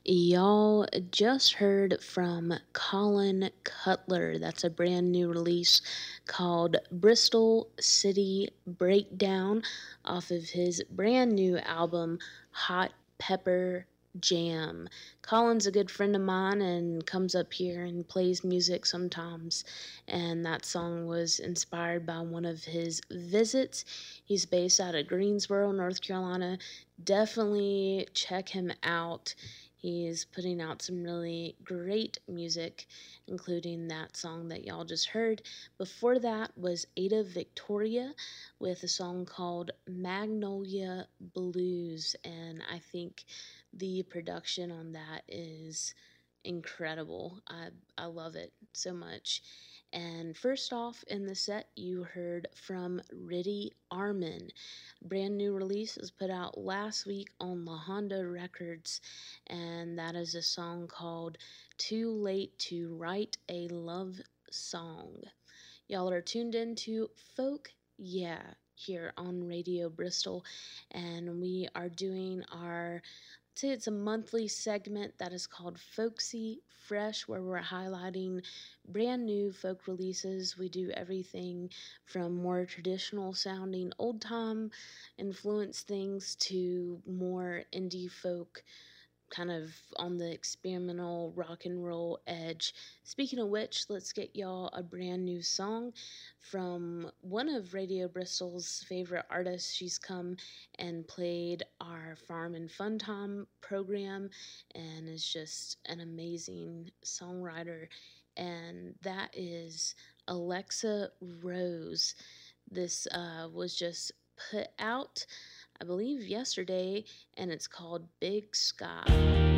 Y'all just heard from Colin Cutler. That's a brand new release called Bristol City Breakdown off of his brand new album, Hot Pepper Jam. Colin's a good friend of mine and comes up here and plays music sometimes. And that song was inspired by one of his visits. He's based out of Greensboro, North Carolina. Definitely check him out. He's putting out some really great music, including that song that y'all just heard. Before that was Ada Victoria with a song called Magnolia Blues, and I think the production on that is incredible. I love it so much. And first off in the set, you heard from Riddy Armin. Brand new release was put out last week on La Honda Records, and that is a song called Too Late to Write a Love Song. Y'all are tuned into Folk Yeah here on Radio Bristol, and we are doing our, I'd say it's a monthly segment that is called Folksy Fresh, where we're highlighting brand new folk releases. We do everything from more traditional sounding old time influenced things to more indie folk, kind of on the experimental rock and roll edge. Speaking of which, let's get y'all a brand new song from one of Radio Bristol's favorite artists. She's come and played our Farm and Fun Time program and is just an amazing songwriter. And that is Alexa Rose. This was just put out, I believe, yesterday, and it's called Big Sky.